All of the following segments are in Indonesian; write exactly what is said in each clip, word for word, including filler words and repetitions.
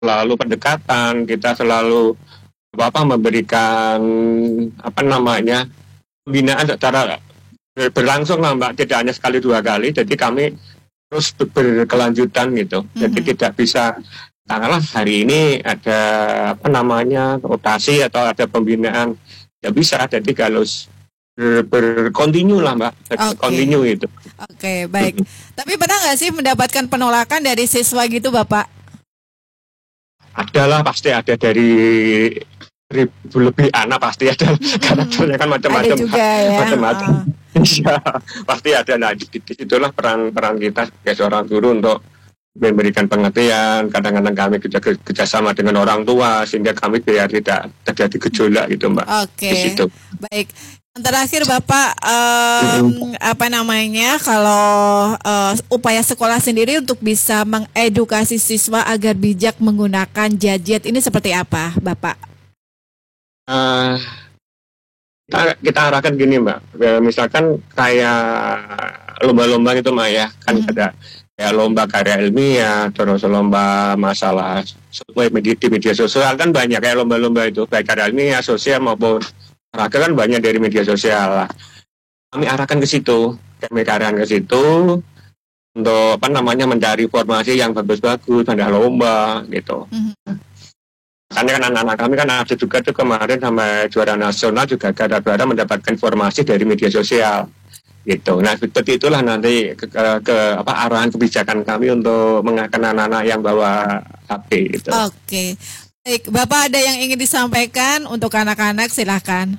selalu pendekatan, kita selalu apa apa memberikan apa namanya pembinaan secara berlangsung lah Mbak, tidak hanya sekali dua kali, jadi kami terus berkelanjutan gitu. Mm-hmm. Jadi tidak bisa katakanlah hari ini ada apa namanya rotasi atau ada pembinaan, tidak bisa. Jadi kalau ber, berkontinu lah Mbak, berkontinu okay. Itu. Oke okay, baik. Mm-hmm. Tapi pernah nggak sih mendapatkan penolakan dari siswa gitu Bapak? Adalah pasti ada dari ribu lebih anak pasti ada hmm. karakternya kan macam-macam. Ada juga ya. Macam-macam. Iya, pasti ada. Nah, di situlah peran-peran kita sebagai seorang guru untuk memberikan pengertian. Kadang-kadang kami kerja kerjasama dengan orang tua sehingga kami biar tidak terjadi gejolak gitu Mbak. Oke. Okay. Baik. Yang terakhir Bapak um, apa namanya kalau uh, upaya sekolah sendiri untuk bisa mengedukasi siswa agar bijak menggunakan gadget ini seperti apa Bapak? Uh, kita, kita arahkan gini Mbak, misalkan kayak lomba-lomba gitu Mbak ya, kan hmm. ada kayak lomba karya ilmiah, terus lomba masalah media, di media sosial kan banyak kayak lomba-lomba itu, baik karya ilmiah, sosial maupun olahraga kan banyak dari media sosial lah. Kami arahkan ke situ, kami arahkan ke situ untuk apa namanya mencari informasi yang bagus-bagus, ada lomba gitu. Hmm. Karena kan anak-anak kami kan ada juga tuh kemarin sama juara nasional juga gara-gara mendapatkan informasi dari media sosial gitu. Nah seperti itulah nanti ke, ke, ke apa arahan kebijakan kami untuk mengakan anak-anak yang bawa H P gitu. Oke, baik Bapak ada yang ingin disampaikan untuk anak-anak silahkan.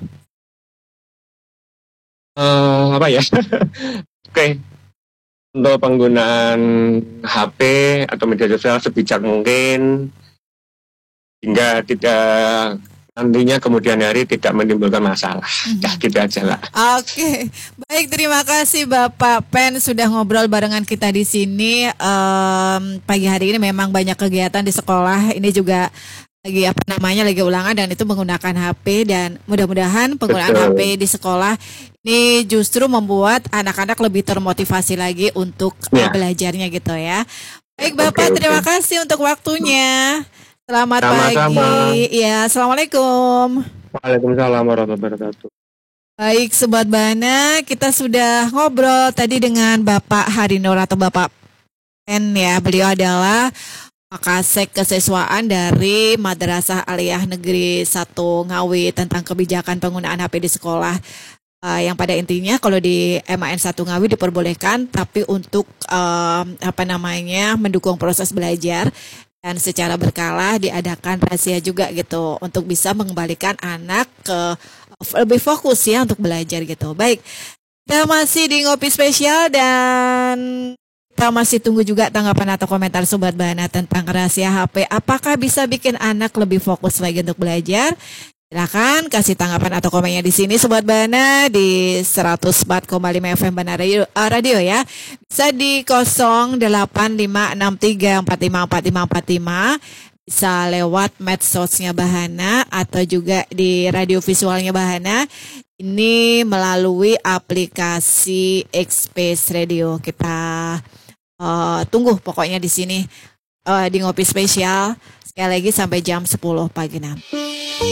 Uh, apa ya? Oke. Okay. Untuk penggunaan H P atau media sosial sebijak mungkin hingga tidak nantinya kemudian hari tidak menimbulkan masalah. Mm-hmm. Ya gitu aja lah. Oke, okay. Baik terima kasih Bapak Pen sudah ngobrol barengan kita di sini. Um, pagi hari ini memang banyak kegiatan di sekolah. Ini juga lagi apa namanya lagi ulangan dan itu menggunakan H P dan mudah-mudahan penggunaan Betul. H P di sekolah ini justru membuat anak-anak lebih termotivasi lagi untuk ya. belajarnya gitu ya. Baik Bapak, okay, terima okay. kasih untuk waktunya. Selamat Sama-sama. pagi. Ya, assalamualaikum. Waalaikumsalam warahmatullahi wabarakatuh. Baik, Sobat Bana, kita sudah ngobrol tadi dengan Bapak Harinur atau Bapak Pen ya. Beliau adalah Kapolsek Kesiswaan dari Madrasah Aliyah Negeri satu Ngawi tentang kebijakan penggunaan H P di sekolah. Uh, yang pada intinya kalau di M A N satu Ngawi diperbolehkan, tapi untuk uh, apa namanya mendukung proses belajar. Dan secara berkala diadakan razia juga gitu untuk bisa mengembalikan anak ke lebih fokus ya untuk belajar gitu. Baik, kita masih di Ngopi Spesial dan kita masih tunggu juga tanggapan atau komentar Sobat Bana tentang rahasia H P. Apakah bisa bikin anak lebih fokus lagi untuk belajar? Silakan kasih tanggapan atau komennya di sini Sobat Bana di seratus empat koma lima F M Bana Radio, uh, Radio ya. Bisa di nol delapan lima enam tiga empat lima empat lima empat lima, bisa lewat medsosnya Bahana atau juga di radio visualnya Bahana. Ini melalui aplikasi X-Space Radio. Kita uh, tunggu pokoknya di sini uh, di Ngopi Spesial. Sekali lagi sampai jam sepuluh pagi nanti.